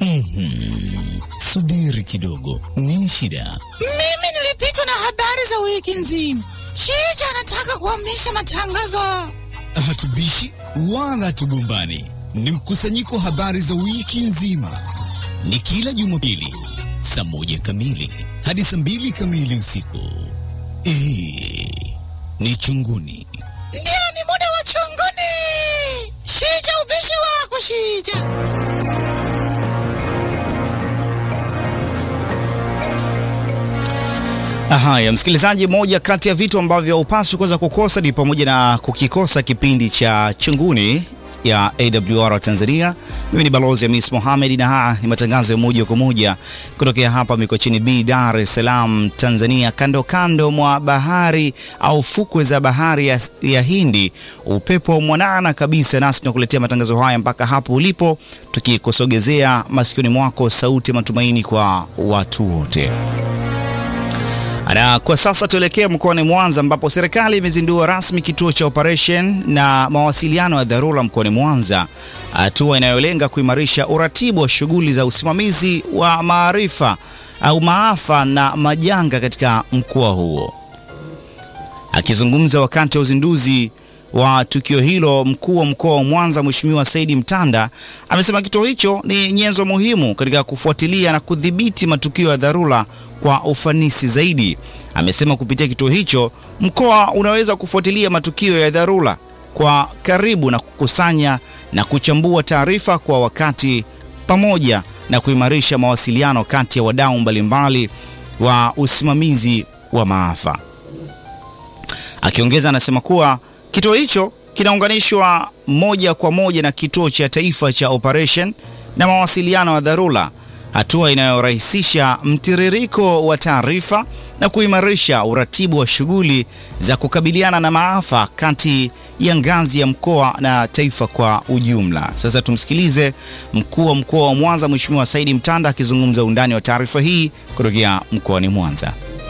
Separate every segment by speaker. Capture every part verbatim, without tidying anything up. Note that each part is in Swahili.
Speaker 1: Mhm. Subiri kidogo. Nini shida?
Speaker 2: Mimi nilipitwa na habari za wiki nzima. Shija anataka kuhamisha matangazo.
Speaker 1: Hatubishi wala tugombani. Ni mkusanyiko habari za wiki nzima. Ni kila Jumapili saa moja kamili hadi saa mbili kamili usiku. Eh, ni Chunguni.
Speaker 2: Ndio, ni muda wa Chunguni. Shija, ubishi wako Shija.
Speaker 3: Haya, msikilizaji, moja kati ya vitu ambavyo upaswi kuweza kukosa ni pamoja na kukikosa kipindi cha Chunguni ya A W R Tanzania. Mimi ni Balozi Hamis Mohamed na haya ni matangazo ya moja kwa moja kutokea hapa Mikocheni B, Dar es Salaam, Tanzania, kando kando mwa bahari au fukwe za bahari ya, ya Hindi. Upepo mwanana kabisa, nasi tunakuletea matangazo haya mpaka hapo ulipo, tukikusogezea masikioni mwako sauti ya matumaini kwa watu wote. Na kwa sasa tuelekea mkoani Mwanza ambapo serikali imezindua rasmi kituo cha operation na mawasiliano ya dharura mkoani Mwanza, hatua inayolenga kuimarisha uratibu wa shughuli za usimamizi wa maarifa au maafa na majanga katika mkoa huo. Akizungumza wakati wa uzinduzi wa tukio hilo, mkuu wa mkoa wa Mwanza Mheshimiwa Saidi Mtanda amesema kituo hicho ni nyenzo muhimu katika kufuatilia na kudhibiti matukio ya dharura kwa ufanisi zaidi. Amesema kupitia kituo hicho mkoa unaweza kufuatilia matukio ya dharura kwa karibu na kukusanya na kuchambua taarifa kwa wakati, pamoja na kuimarisha mawasiliano kati ya wadau mbalimbali wa usimamizi wa maafa. Akiongeza, anasema kuwa kituo hicho kinaunganishwa moja kwa moja na kituo cha taifa cha operation na mawasiliano ya dharura, hatua inayorahisisha mtiririko wa taarifa na kuimarisha uratibu wa shughuli za kukabiliana na maafa kati ya ngazi ya mkoa na taifa kwa ujumla. Sasa tumsikilize mkuu wa mkoa wa Mwanza Mheshimiwa Saidi Mtanda akizungumza undani wa taarifa hii kutokea mkoani Mwanza.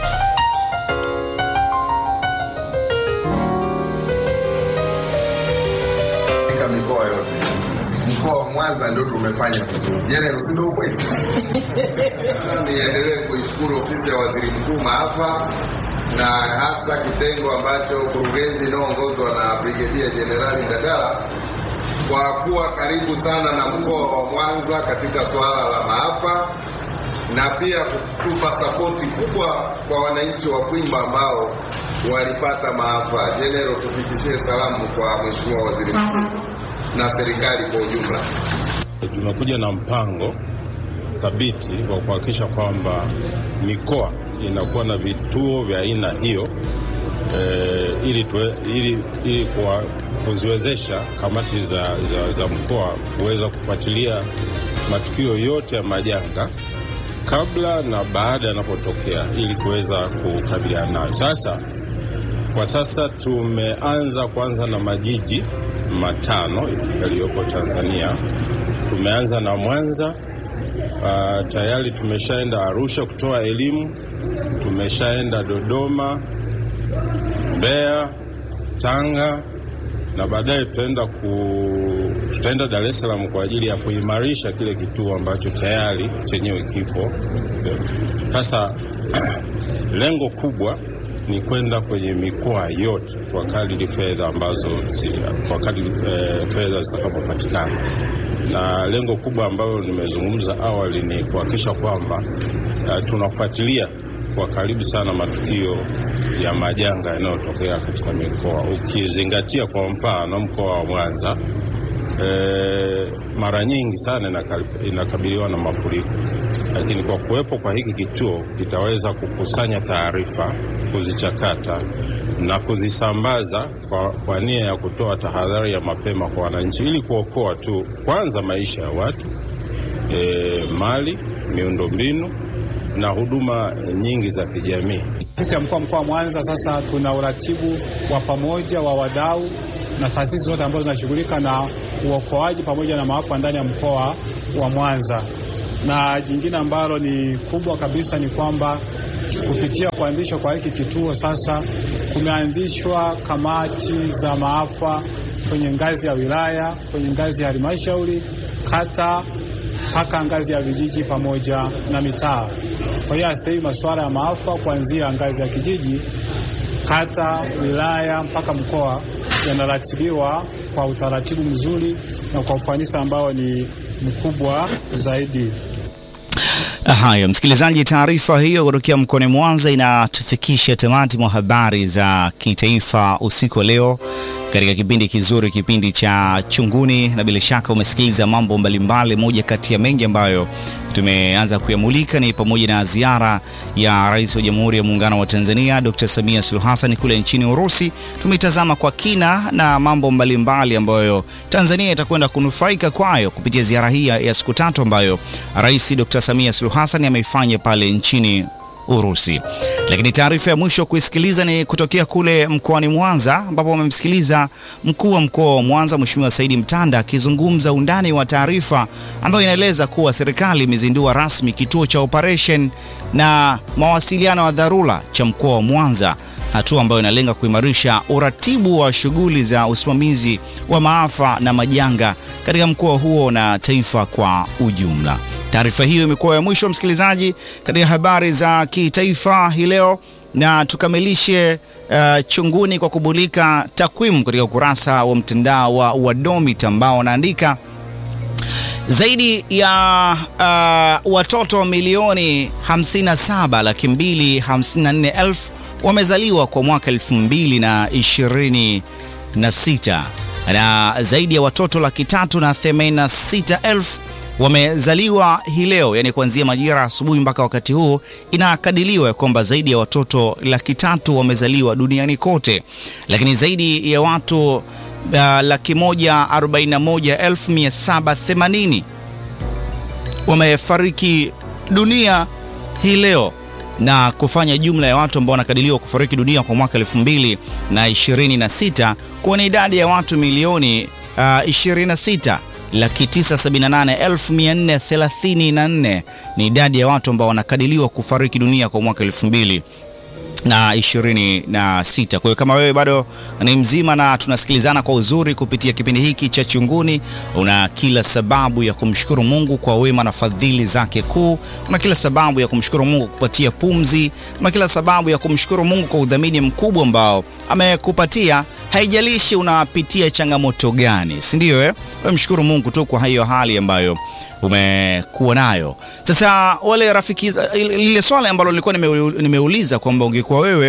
Speaker 4: Mikoa yote, mkoa wa Mwanza ndio tumefanya vizuri. Jana ndio kweli. Niendelee kuishukuru ofisi ya Waziri Mkuu Maafa na hasa kitengo ambacho kurugenzi inaongozwa na Brigedia Jenerali Ndagala kwa kuwa karibu sana na mkoa wa Mwanza katika swala la maafa na pia kutupa sapoti kubwa kwa wananchi wa Kwimba ambao walipata maafa. General, tufikishie salamu kwa Mheshimiwa Waziri Mkuu na serikali kwa ujumla.
Speaker 5: Tunakuja na mpango thabiti wa kuhakikisha kwamba mikoa inakuwa na vituo vya aina hiyo e, ili, tuwe, ili, ili kwa kuziwezesha kamati za, za, za mkoa kuweza kufuatilia matukio yote ya majanga kabla na baada yanapotokea ili kuweza kukabiliana nayo. Sasa kwa sasa tumeanza kwanza na majiji matano yaliyoko Tanzania. Tumeanza na Mwanza, uh, tayari tumeshaenda Arusha kutoa elimu, tumeshaenda Dodoma, Mbeya, Tanga na baadaye tutaenda ku tutaenda Dar es Salaam kwa ajili ya kuimarisha kile kituo ambacho tayari chenyewe kipo. Sasa lengo kubwa ni kwenda kwenye mikoa yote kwa kadri fedha ambazo kwa kadri e, fedha zitakapopatikana, na lengo kubwa ambalo nimezungumza awali ni kuhakikisha kwamba uh, tunafuatilia kwa karibu sana matukio ya majanga yanayotokea katika mikoa. Ukizingatia kwa mfano mkoa wa Mwanza E, mara nyingi sana inakabiliwa na mafuriko, lakini kwa kuwepo kwa hiki kituo kitaweza kukusanya taarifa, kuzichakata na kuzisambaza kwa, kwa nia ya kutoa tahadhari ya mapema kwa wananchi ili kuokoa tu kwanza maisha ya watu, e, mali, miundombinu na huduma nyingi za kijamii.
Speaker 6: Sisi ya mkoa mkoa wa Mwanza sasa tuna uratibu wa pamoja wa wadau na taasisi zote ambazo zinashughulika na uokoaji pamoja na maafa ndani ya mkoa wa Mwanza. Na jingine ambalo ni kubwa kabisa ni kwamba kupitia kuanzishwa kwa hiki kituo sasa kumeanzishwa kamati za maafa kwenye ngazi ya wilaya, kwenye ngazi ya halmashauri, kata mpaka ngazi ya vijiji pamoja na mitaa. Kwa hiyo sasa hivi masuala ya maafa kuanzia ngazi ya kijiji, kata, wilaya mpaka mkoa yanaratibiwa kwa utaratibu mzuri na kwa ufanisi ambao ni mkubwa zaidi.
Speaker 3: Haya, msikilizaji, taarifa hiyo kutoka mkoani Mwanza inatufikisha tamati mwa habari za kitaifa usiku wa leo katika kipindi kizuri, kipindi cha Chunguni, na bila shaka umesikiliza mambo mbalimbali. Moja kati ya mengi ambayo tumeanza kuyamulika ni pamoja na ziara ya Rais wa Jamhuri ya Muungano wa Tanzania Dokta Samia Suluhu Hassan kule nchini Urusi. Tumetazama kwa kina na mambo mbalimbali ambayo Tanzania itakwenda kunufaika kwayo kupitia ziara hii ya siku tatu ambayo Rais Dokta Samia Suluhu Hassan ameifanya pale nchini Urusi. Lakini taarifa ya mwisho kuisikiliza ni kutokea kule mkoani Mwanza ambapo wamemsikiliza mkuu wa mkoa wa Mwanza Mheshimiwa Saidi Mtanda akizungumza undani wa taarifa ambayo inaeleza kuwa serikali imezindua rasmi kituo cha operation na mawasiliano ya dharura cha mkoa wa Mwanza, hatua ambayo inalenga kuimarisha uratibu wa shughuli za usimamizi wa maafa na majanga katika mkoa huo na taifa kwa ujumla. Taarifa hiyo imekuwa ya mwisho msikilizaji katika habari za kitaifa hii leo, na tukamilishe uh, chunguni kwa kubulika takwimu katika ukurasa wa mtandao wa Wadomita ambao wanaandika zaidi ya uh, watoto milioni hamsini na saba laki mbili hamsini na nne elfu wamezaliwa kwa mwaka elfu mbili na ishirini na sita, na zaidi ya watoto laki tatu na themanini na sita elfu wamezaliwa hii leo, yani kuanzia majira asubuhi mpaka wakati huu inakadiriwa kwamba zaidi ya watoto laki tatu wamezaliwa duniani kote, lakini zaidi ya watu uh, laki moja arobaini na moja elfu mia saba themanini wamefariki dunia hii leo na kufanya jumla ya watu ambao wanakadiriwa kufariki dunia kwa mwaka elfu mbili na ishirini na sita kuwa ni idadi ya watu milioni uh, ishirini na sita laki tisa sabini na nane elfu mia nne thelathini na nne ni idadi ya watu ambao wanakadiriwa kufariki dunia kwa mwaka elfu mbili na ishirini na sita. Kwa hiyo kama wewe bado ni mzima na tunasikilizana kwa uzuri kupitia kipindi hiki cha Chunguni, una kila sababu ya kumshukuru Mungu kwa wema na fadhili zake kuu. Una kila sababu ya kumshukuru Mungu kupatia pumzi. Una kila sababu ya kumshukuru Mungu kwa udhamini mkubwa ambao amekupatia. Haijalishi unapitia changamoto gani, si ndio eh? Wewe mshukuru Mungu tu kwa hiyo hali ambayo umekuwa nayo. Sasa wale rafiki, lile swali ambalo nilikuwa nimeuliza kwamba ungekuwa wewe,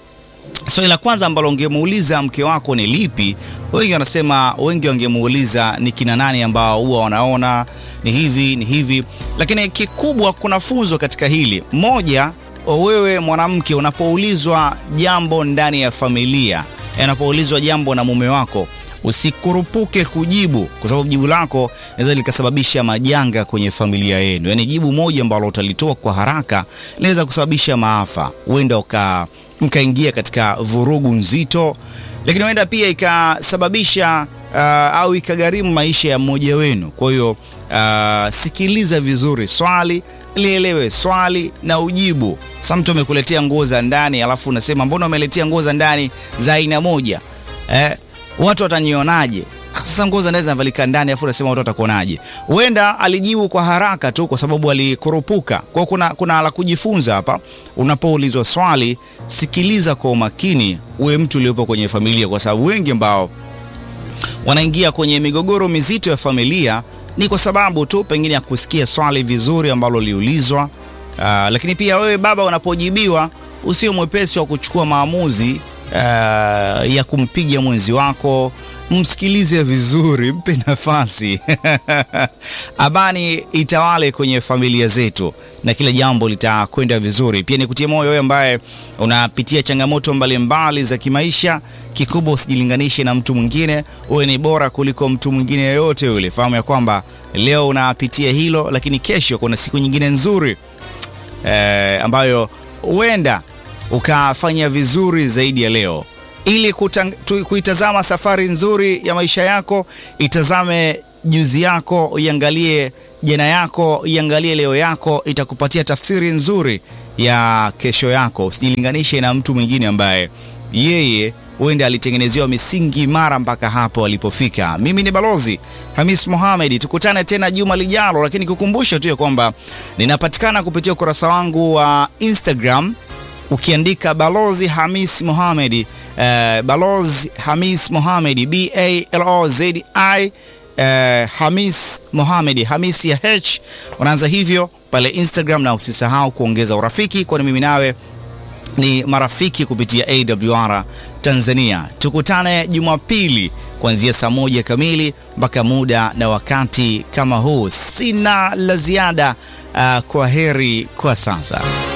Speaker 3: swali la kwanza ambalo ungemuuliza mke wako ni lipi? Wengi wanasema, wengi wangemuuliza ni kina nani ambao huwa wanaona ni hivi ni hivi, lakini kikubwa kuna funzo katika hili. Moja, wewe mwanamke unapoulizwa jambo ndani ya familia, unapoulizwa jambo na mume wako, usikurupuke kujibu, kwa sababu jibu lako linaweza likasababisha majanga kwenye familia yenu. Yaani jibu moja ambalo utalitoa kwa haraka linaweza kusababisha maafa. Huenda uka mkaingia katika vurugu nzito, lakini huenda pia ikasababisha uh, au ikagharimu maisha ya mmoja wenu. Kwa hiyo uh, sikiliza vizuri swali, lielewe swali na ujibu. Sasa mtu amekuletea nguo za ndani alafu unasema mbona umeletea nguo za ndani za aina moja? Eh, watu watanionaje? Sasa nguo za ndani zinavalika ndani alafu unasema watu watakuonaje? Huenda alijibu kwa haraka tu kwa sababu alikurupuka. Kwa kuna kuna la kujifunza hapa. Unapoulizwa swali, sikiliza kwa umakini, uwe mtu uliopo kwenye familia, kwa sababu wengi ambao wanaingia kwenye migogoro mizito ya familia ni kwa sababu tu pengine ya kusikia swali vizuri ambalo liulizwa. Uh, lakini pia wewe baba unapojibiwa usio mwepesi wa kuchukua maamuzi uh, ya kumpiga mwenzi wako. Msikilize vizuri, mpe nafasi. Amani itawale kwenye familia zetu na kila jambo litakwenda vizuri. Pia nikutie moyo wewe ambaye unapitia changamoto mbalimbali za kimaisha, kikubwa usijilinganishe na mtu mwingine. Wewe ni bora kuliko mtu mwingine yoyote yule. Fahamu ya kwamba leo unapitia hilo, lakini kesho kuna siku nyingine nzuri eh, ambayo huenda ukafanya vizuri zaidi ya leo. Ili kutang, tu, kuitazama safari nzuri ya maisha yako, itazame juzi yako, iangalie jana yako, iangalie leo yako, itakupatia tafsiri nzuri ya kesho yako. Usijilinganishe na mtu mwingine ambaye yeye huenda alitengenezewa misingi imara mpaka hapo alipofika. Mimi ni Balozi Hamis Mohamed, tukutane tena juma lijalo, lakini kukumbusha tu ya kwamba ninapatikana kupitia ukurasa wangu wa Instagram ukiandika Balozi Hamis Mohamed, uh, Balozi Hamis Mohamed, B A L O Z I uh, Hamis Mohamed, Hamis ya H, unaanza hivyo pale Instagram, na usisahau kuongeza urafiki, kwani mimi nawe ni marafiki kupitia A W R Tanzania. Tukutane Jumapili kuanzia saa moja kamili mpaka muda na wakati kama huu. Sina la ziada. Uh, kwa heri kwa sasa.